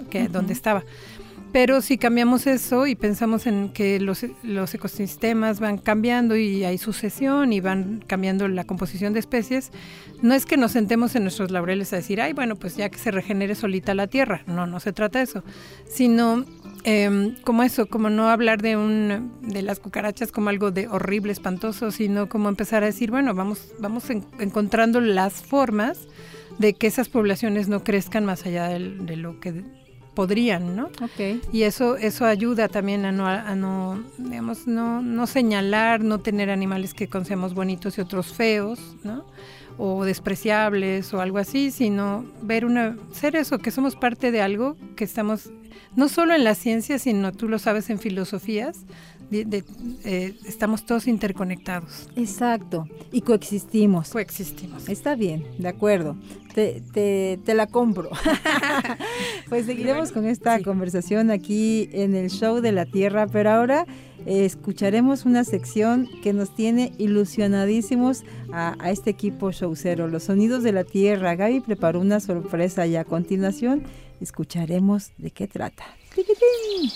que donde estaba. Pero si cambiamos eso y pensamos en que los ecosistemas van cambiando y hay sucesión y van cambiando la composición de especies, no es que nos sentemos en nuestros laureles a decir, ay, bueno, pues ya que se regenere solita la tierra. No se trata de eso, sino como no hablar de las cucarachas como algo de horrible, espantoso, sino como empezar a decir, bueno, vamos encontrando las formas de que esas poblaciones no crezcan más allá de lo que podrían, ¿no? Okay. Y eso ayuda también a no señalar, no tener animales que consideramos bonitos y otros feos, ¿no? O despreciables o algo así, sino ser eso, que somos parte de algo, que estamos no solo en la ciencia, sino tú lo sabes en filosofías, estamos todos interconectados. Exacto, y coexistimos. Está bien, de acuerdo, te la compro. Pues seguiremos con esta conversación aquí en el Show de la Tierra, pero ahora escucharemos una sección que nos tiene ilusionadísimos a este equipo showcero, los sonidos de la Tierra. Gaby preparó una sorpresa y a continuación escucharemos de qué trata. ¡Tiquitín!